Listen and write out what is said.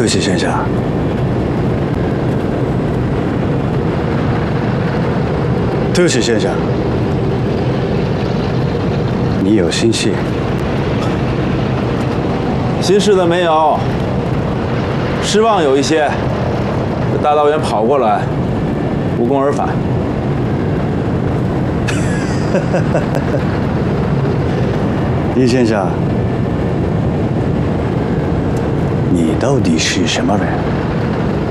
对不起，先生。对不起，先生。你有心事？ 心事的没有，失望有一些。这大老远跑过来，无功而返。 易先生，你到底是什么人？